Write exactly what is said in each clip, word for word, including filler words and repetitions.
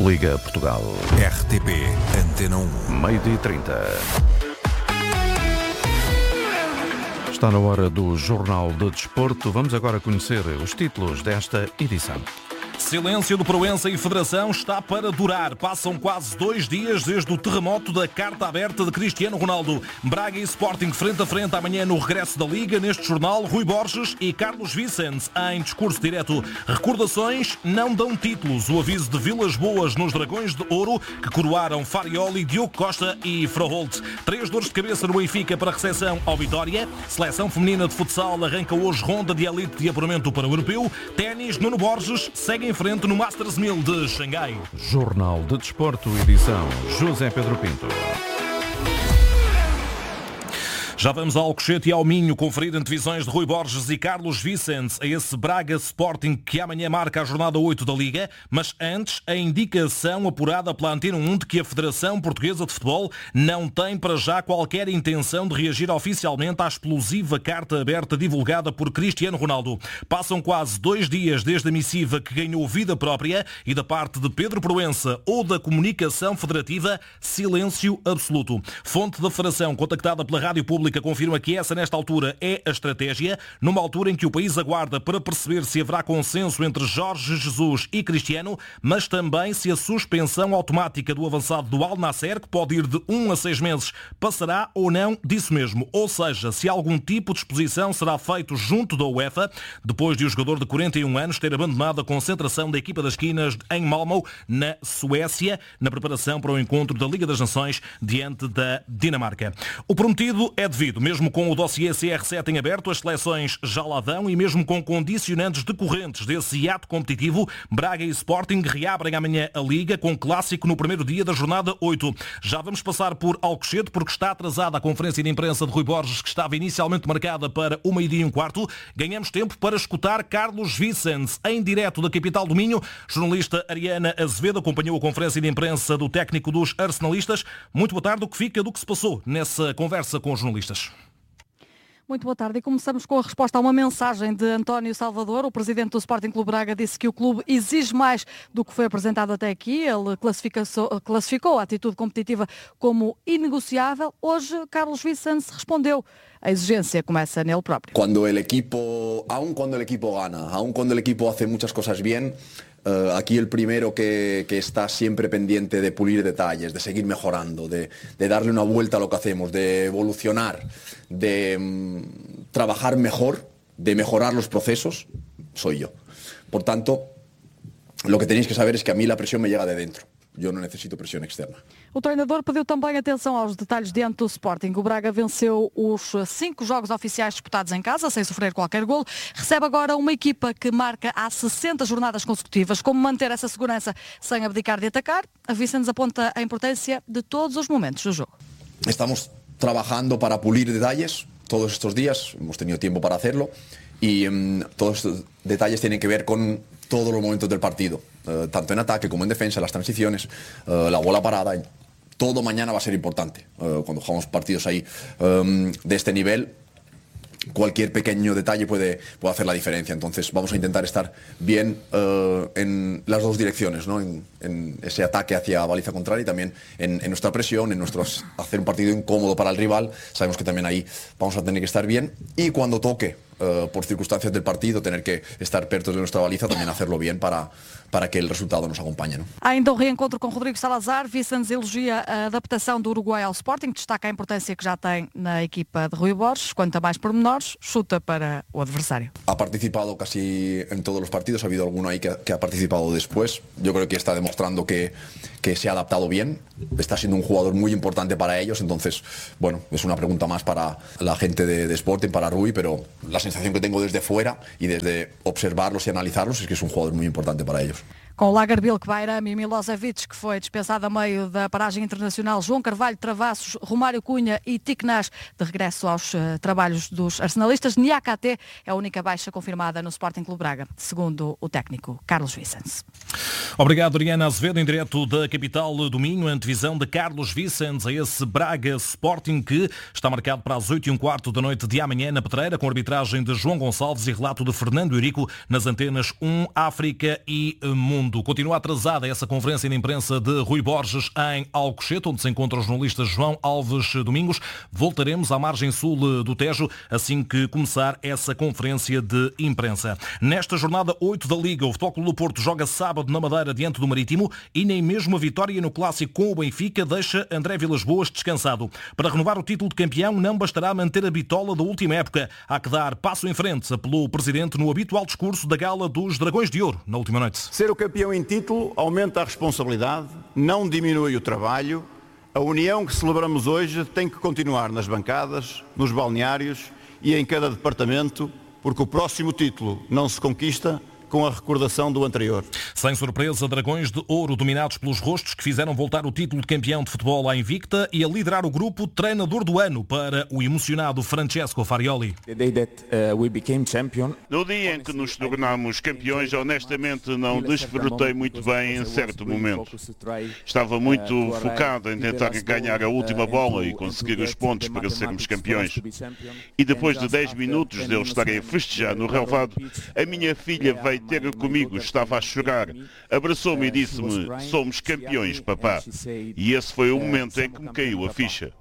Liga Portugal. R T P Antena um. Meio-dia e trinta. Está na hora do Jornal de Desporto. Vamos agora conhecer os títulos desta edição. Silêncio do Proença e Federação está para durar. Passam quase dois dias desde o terremoto da carta aberta de Cristiano Ronaldo. Braga e Sporting frente a frente amanhã no regresso da Liga. Neste jornal, Rui Borges e Carlos Vicente em discurso direto. Recordações não dão títulos. O aviso de Vilas Boas nos Dragões de Ouro, que coroaram Farioli, Diogo Costa e Fraholt. Três dores de cabeça no Benfica para recepção ao Vitória. Seleção feminina de futsal arranca hoje ronda de elite de apuramento para o Europeu. Ténis, Nuno Borges segue em frente no Masters mil de Xangai. Jornal de Desporto, edição José Pedro Pinto. Já vamos ao Alcochete e ao Minho conferir antevisões de Rui Borges e Carlos Vicente a esse Braga Sporting que amanhã marca a jornada oito da Liga, mas antes a indicação apurada pela Antena um de que a Federação Portuguesa de Futebol não tem para já qualquer intenção de reagir oficialmente à explosiva carta aberta divulgada por Cristiano Ronaldo. Passam quase dois dias desde a missiva que ganhou vida própria e da parte de Pedro Proença ou da comunicação federativa, silêncio absoluto. Fonte da Federação contactada pela Rádio Pública confirma que essa, nesta altura, é a estratégia, numa altura em que o país aguarda para perceber se haverá consenso entre Jorge Jesus e Cristiano, mas também se a suspensão automática do avançado do Al Nassr, que pode ir de um a seis meses, passará ou não disso mesmo. Ou seja, se algum tipo de exposição será feito junto da UEFA, depois de o jogador de quarenta e um anos ter abandonado a concentração da equipa das esquinas em Malmö, na Suécia, na preparação para o encontro da Liga das Nações diante da Dinamarca. O prometido é devido. Mesmo com o dossiê C R sete em aberto, as seleções já lá dão e mesmo com condicionantes decorrentes desse hiato competitivo, Braga e Sporting reabrem amanhã a Liga com clássico no primeiro dia da jornada oito. Já vamos passar por Alcochete porque está atrasada a conferência de imprensa de Rui Borges, que estava inicialmente marcada para o meio-dia e um quarto. Ganhamos tempo para escutar Carlos Vicente, em direto da capital do Minho. Jornalista Ariana Azevedo acompanhou a conferência de imprensa do técnico dos arsenalistas. Muito boa tarde. O que fica do que se passou nessa conversa com os jornalistas? Muito boa tarde e começamos com a resposta a uma mensagem de António Salvador. O presidente do Sporting Clube Braga disse que o clube exige mais do que foi apresentado até aqui. Ele classificou a atitude competitiva como inegociável. Hoje, Carlos Vicente respondeu. A exigência começa nele próprio. Quando o equipo, aun quando o equipo gana, aun quando o equipo hace muchas cosas bien, Uh, aquí el primero que, que está siempre pendiente de pulir detalles, de seguir mejorando, de, de darle una vuelta a lo que hacemos, de evolucionar, de um, trabajar mejor, de mejorar los procesos, soy yo. Por tanto, lo que tenéis que saber es que a mí la presión me llega de dentro. Eu não necessito pressão externa. O treinador pediu também atenção aos detalhes diante do Sporting. O Braga venceu os cinco jogos oficiais disputados em casa, sem sofrer qualquer golo. Recebe agora uma equipa que marca há sessenta jornadas consecutivas. Como manter essa segurança sem abdicar de atacar? A Vicente aponta a importância de todos os momentos do jogo. Estamos trabajando para pulir detalles todos estos días. Hemos tenido tiempo para hacerlo. Y um, todos estos detalles tienen que ver con todos los momentos del partido, uh, tanto en ataque como en defensa, las transiciones, uh, la bola parada. Todo mañana va a ser importante. Uh, cuando jugamos partidos ahí um, de este nivel, cualquier pequeño detalle puede, puede hacer la diferencia. Entonces vamos a intentar estar bien uh, en las dos direcciones, ¿no? En, en ese ataque hacia baliza contraria y también en, en nuestra presión, en nuestro hacer un partido incómodo para el rival. Sabemos que también ahí vamos a tener que estar bien. Y cuando toque, uh, por circunstancias del partido, tener que estar perto de nuestra baliza, también hacerlo bien para, para que el resultado nos acompañe, ¿no? Há ainda um reencontro com Rodrigo Salazar. Vicente elogia a adaptação do Uruguai ao Sporting, destaca a importância que já tem na equipa de Rui Borges. Quanto a mais pormenores, chuta para o adversário. Ha participado casi en todos los partidos, ha habido alguno ahí que, que ha participado después. Yo creo que está demostrando que, que se ha adaptado bien, está siendo un jugador muy importante para ellos, entonces, bueno, es una pregunta más para la gente de, de Sporting, para Rui, pero la sensación que tengo desde fuera y desde observarlos y analizarlos es que es un jugador muy importante para ellos. Com o Lagerbielke, Bajrami, Milosevic, que foi dispensado a meio da paragem internacional, João Carvalho, Travassos, Romário Cunha e Tiknash de regresso aos uh, trabalhos dos arsenalistas. Niakate é a única baixa confirmada no Sporting Clube Braga, segundo o técnico Carlos Vicente. Obrigado, Ariana Azevedo, em direto da capital do Minho, a antevisão de Carlos Vicente a esse Braga Sporting que está marcado para as oito e um quarto da noite de amanhã na Pedreira, com arbitragem de João Gonçalves e relato de Fernando Eurico nas antenas um, África e Mundo. Mundo. Continua atrasada essa conferência de imprensa de Rui Borges em Alcochete, onde se encontra o jornalista João Alves Domingos. Voltaremos à margem sul do Tejo assim que começar essa conferência de imprensa. Nesta jornada oito da Liga, o Futebol Clube do Porto joga sábado na Madeira diante do Marítimo e nem mesmo a vitória no clássico com o Benfica deixa André Vilas-Boas descansado. Para renovar o título de campeão não bastará manter a bitola da última época. Há que dar passo em frente, apelou o Presidente no habitual discurso da gala dos Dragões de Ouro na última noite. Ser o campeão em título aumenta a responsabilidade, não diminui o trabalho. A união que celebramos hoje tem que continuar nas bancadas, nos balneários e em cada departamento, porque o próximo título não se conquista com a recordação do anterior. Sem surpresa, Dragões de Ouro dominados pelos rostos que fizeram voltar o título de campeão de futebol à invicta e a liderar o grupo treinador do ano para o emocionado Francesco Farioli. No dia em que nos tornámos campeões, honestamente não desfrutei muito bem em certo momento. Estava muito focado em tentar ganhar a última bola e conseguir os pontos para sermos campeões. E depois de dez minutos de eu estar a festejar no relvado, a minha filha veio ter comigo, estava a chorar, abraçou-me e disse-me: somos campeões, papá. E esse foi o momento em que me caiu a ficha.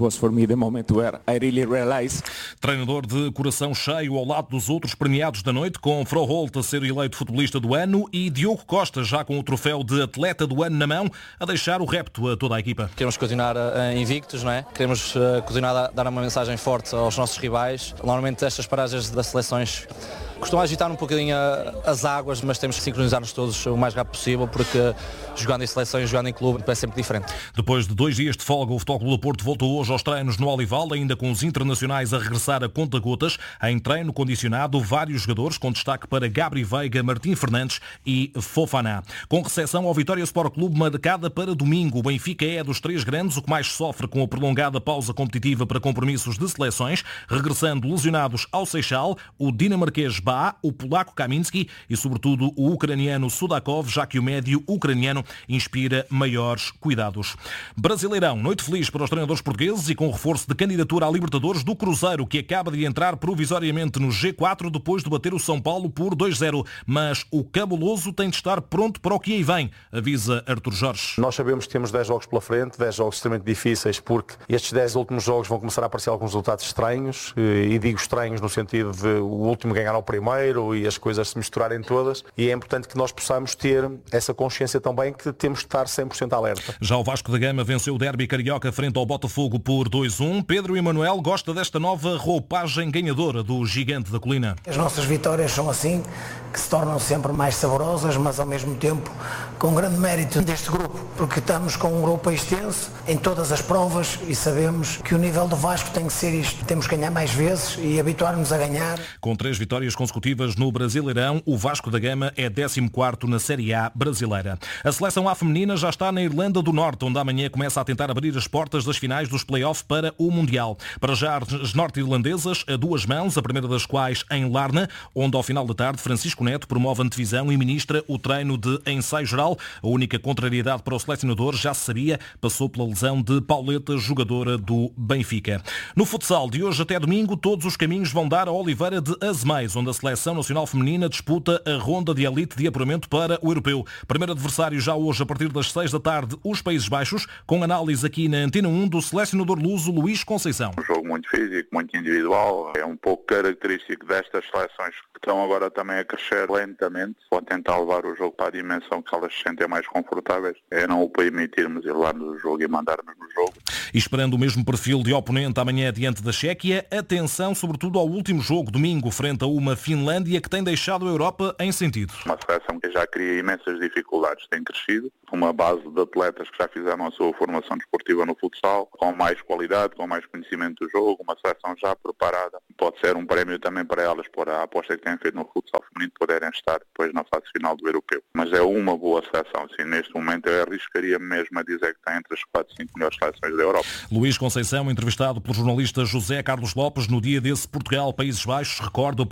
Treinador de coração cheio ao lado dos outros premiados da noite, com Froholt a ser eleito futebolista do ano e Diogo Costa já com o troféu de atleta do ano na mão, a deixar o repto a toda a equipa. Queremos continuar invictos, não é? Queremos continuar a dar uma mensagem forte aos nossos rivais. Normalmente estas paragens das seleções costumam agitar um bocadinho as águas, mas temos que sincronizar-nos todos o mais rápido possível, porque jogando em seleções, jogando em clube, é sempre diferente. Depois de dois dias de folga, o Futebol Clube do Porto voltou hoje aos treinos no Olival, ainda com os internacionais a regressar a conta-gotas. Em treino condicionado, vários jogadores, com destaque para Gabri Veiga, Martim Fernandes e Fofana. Com recepção ao Vitória Sport Clube marcada para domingo, o Benfica é dos três grandes o que mais sofre com a prolongada pausa competitiva para compromissos de seleções, regressando lesionados ao Seixal, o dinamarquês Bá, o polaco Kaminski e, sobretudo, o ucraniano Sudakov, já que o médio ucraniano inspira maiores cuidados. Brasileirão, noite feliz para os treinadores portugueses e com reforço de candidatura à Libertadores do Cruzeiro, que acaba de entrar provisoriamente no G quatro depois de bater o São Paulo por dois a zero. Mas o cabuloso tem de estar pronto para o que aí vem, avisa Artur Jorge. Nós sabemos que temos dez jogos pela frente, dez jogos extremamente difíceis, porque estes dez últimos jogos vão começar a aparecer alguns resultados estranhos, e digo estranhos no sentido de o último ganhar ao primeiro e as coisas se misturarem todas, e é importante que nós possamos ter essa consciência também que temos de estar cem por cento alerta. Já o Vasco da Gama venceu o derby carioca frente ao Botafogo por dois a um. Pedro Emanuel gosta desta nova roupagem ganhadora do Gigante da Colina. As nossas vitórias são assim, que se tornam sempre mais saborosas, mas ao mesmo tempo com grande mérito deste grupo, porque estamos com um grupo extenso em todas as provas e sabemos que o nível do Vasco tem que ser isto. Temos que ganhar mais vezes e habituar-nos a ganhar. Com três vitórias consecutivas no Brasileirão, o Vasco da Gama é décimo quarto na Série A brasileira. A seleção A feminina já está na Irlanda do Norte, onde amanhã começa a tentar abrir as portas das finais dos play-off para o Mundial. Para já as norte-irlandesas a duas mãos, a primeira das quais em Larna, onde ao final da tarde Francisco Neto promove a antevisão e ministra o treino de ensaio geral. A única contrariedade para o selecionador, já se sabia, passou pela lesão de Pauleta, jogadora do Benfica. No futsal de hoje até domingo, todos os caminhos vão dar a Oliveira de Azeméis, onde a seleção nacional feminina disputa a ronda de elite de apuramento para o europeu. Primeiro adversário já hoje a partir das seis da tarde, os Países Baixos, com análise aqui na Antena um do selecionador luso Luís Conceição. Um jogo muito físico, muito individual, é um pouco característico destas seleções que estão agora também a crescer lentamente, vão tentar levar o jogo para a dimensão que elas se sentem mais confortáveis, é não o permitirmos ir lá no jogo e mandar-nos no jogo. E esperando o mesmo perfil de oponente amanhã diante da Chequia, atenção sobretudo ao último jogo, domingo, frente a uma Finlândia que tem deixado a Europa em sentido. Uma seleção que já cria imensas dificuldades, tem crescido, uma base de atletas que já fizeram a sua formação desportiva no futsal, com mais qualidade, com mais conhecimento do jogo, uma seleção já preparada. Pode ser um prémio também para elas, por a aposta que têm feito no futsal feminino, poderem estar depois na fase final do europeu. Mas é uma boa seleção, assim, neste momento eu arriscaria mesmo a dizer que está entre as quatro, cinco melhores seleções da Europa. Luís Conceição, entrevistado pelo jornalista José Carlos Lopes no dia desse Portugal-Países Baixos, recordo a partir das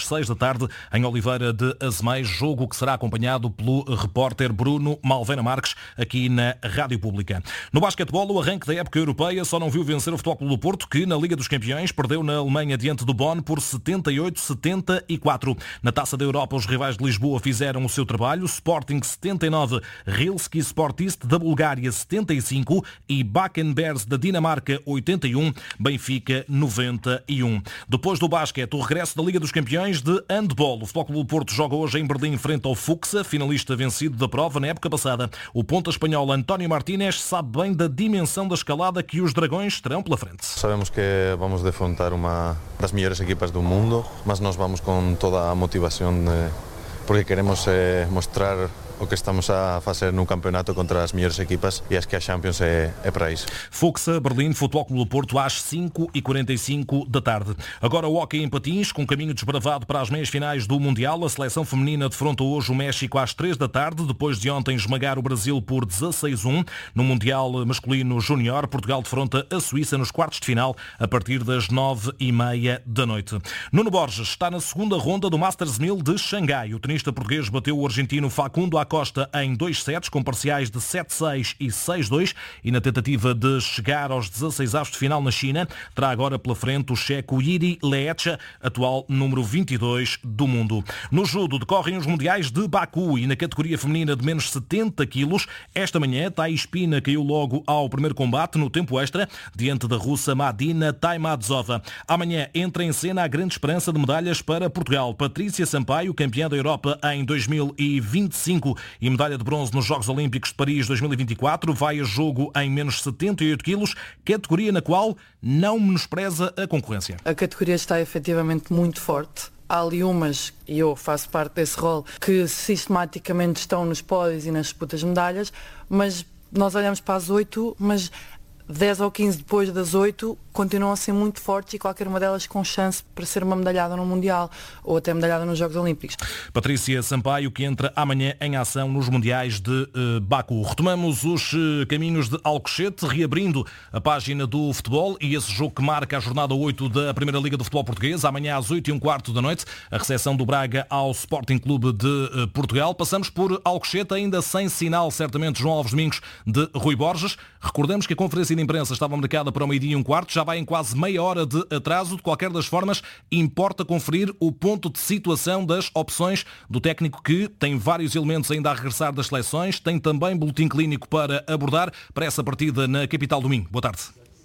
às seis da tarde, em Oliveira de Azeméis, jogo que será acompanhado pelo repórter Bruno Malvena Marques, aqui na Rádio Pública. No basquetebol, o arranque da época europeia só não viu vencer o Futebol Clube do Porto, que na Liga dos Campeões perdeu na Alemanha diante do Bonn por setenta e oito a setenta e quatro. Na Taça da Europa, os rivais de Lisboa fizeram o seu trabalho. Sporting setenta e nove, Rilski Sportist da Bulgária setenta e cinco e Bakken Bears da Dinamarca oitenta e um, Benfica noventa e um. Depois do basquete, o regresso da Liga dos Campeões de handball. O Futebol Clube do Porto joga hoje em Berlim frente ao Fuxa, finalista vencido da prova na época passada. O ponta espanhol António Martínez sabe bem da dimensão da escalada que os dragões terão pela frente. Sabemos que vamos defrontar uma das melhores equipas do mundo, mas nós vamos com toda a motivação de, porque queremos eh, mostrar o que estamos a fazer no campeonato contra as melhores equipas e acho que a Champions é, é para isso. Fuxa, Berlim, Futebol Clube do Porto às cinco e quarenta e cinco da tarde. Agora o hóquei em patins, com caminho desbravado para as meias finais do Mundial. A seleção feminina defronta hoje o México às três da tarde, depois de ontem esmagar o Brasil por dezasseis a um. No Mundial masculino júnior, Portugal defronta a Suíça nos quartos de final a partir das nove e meia da noite. Nuno Borges está na segunda ronda do Masters mil de Xangai. O tenista português bateu o argentino Facundo Acosta em dois sets, com parciais de sete seis e seis dois, e na tentativa de chegar aos dezasseis avos de final na China, terá agora pela frente o checo Jiri Leecha, atual número vinte e dois do mundo. No judo decorrem os mundiais de Baku e na categoria feminina de menos setenta quilos, esta manhã Thais Pina caiu logo ao primeiro combate no tempo extra, diante da russa Madina Taimadzova. Amanhã entra em cena a grande esperança de medalhas para Portugal. Patrícia Sampaio, campeã da Europa em dois mil e vinte e cinco e medalha de bronze nos Jogos Olímpicos de Paris dois mil e vinte e quatro, vai a jogo em menos setenta e oito quilos, categoria na qual não menospreza a concorrência. A categoria está efetivamente muito forte. Há ali umas, e eu faço parte desse rol, que sistematicamente estão nos pódios e nas disputas de medalhas, mas nós olhamos para as oito, mas dez ou quinze depois das oito continuam a ser muito fortes e qualquer uma delas com chance para ser uma medalhada no Mundial ou até medalhada nos Jogos Olímpicos. Patrícia Sampaio, que entra amanhã em ação nos Mundiais de uh, Baku. Retomamos os uh, caminhos de Alcochete, reabrindo a página do futebol e esse jogo que marca a jornada oito da Primeira Liga do Futebol Português. Amanhã às oito e um quarto da noite, a recepção do Braga ao Sporting Clube de uh, Portugal. Passamos por Alcochete, ainda sem sinal, certamente, João Alves Domingos, de Rui Borges. Recordemos que a conferência de imprensa estava marcada para o meio-dia e um quarto, já vai em quase meia hora de atraso. De qualquer das formas, importa conferir o ponto de situação das opções do técnico, que tem vários elementos ainda a regressar das seleções, tem também boletim clínico para abordar para essa partida na capital do Minho. Boa tarde.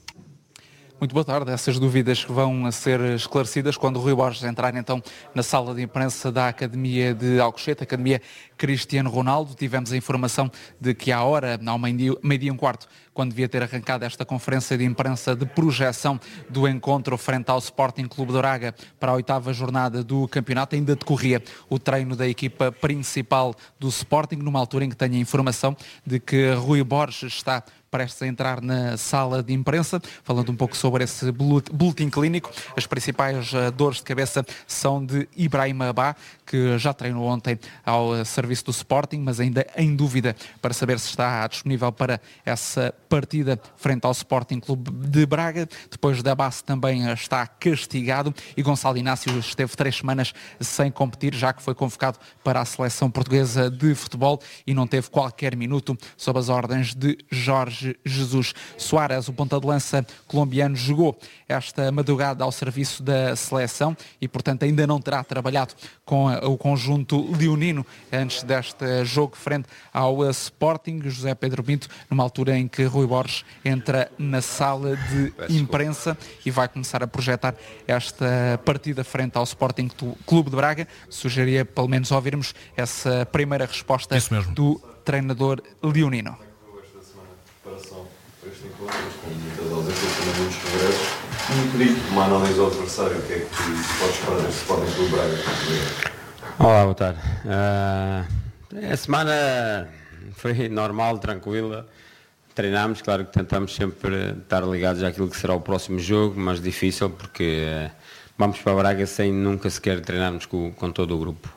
Muito boa tarde. Essas dúvidas que vão ser esclarecidas quando o Rui Borges entrar então na sala de imprensa da Academia de Alcochete, Academia Cristiano Ronaldo. Tivemos a informação de que à hora, ao meio-dia e um quarto, quando devia ter arrancado esta conferência de imprensa de projeção do encontro frente ao Sporting Clube de Braga para a oitava jornada do campeonato, ainda decorria o treino da equipa principal do Sporting, numa altura em que tenho a informação de que Rui Borges está prestes a entrar na sala de imprensa. Falando um pouco sobre esse boletim clínico, as principais dores de cabeça são de Ibrahim Abá, que já treinou ontem ao serviço do Sporting, mas ainda em dúvida para saber se está disponível para essa partida frente ao Sporting Clube de Braga. Depois da base também está castigado e Gonçalo Inácio esteve três semanas sem competir, já que foi convocado para a seleção portuguesa de futebol e não teve qualquer minuto sob as ordens de Jorge Jesus. Soares, o ponta de lança colombiano, jogou esta madrugada ao serviço da seleção e, portanto, ainda não terá trabalhado com o conjunto leonino antes deste jogo frente ao Sporting. José Pedro Pinto, numa altura em que Rui Borges entra na sala de imprensa e vai começar a projetar esta partida frente ao Sporting Clube de Braga. Sugeria pelo menos ouvirmos essa primeira resposta do treinador leonino. Um pedido, uma análise ao adversário, o que é que pode esperar deste Sporting Clube Braga? Olá, boa tarde. Uh, a semana foi normal, tranquila. Treinámos, claro que tentamos sempre estar ligados àquilo que será o próximo jogo, mas difícil porque uh, vamos para Braga sem nunca sequer treinarmos com, com todo o grupo.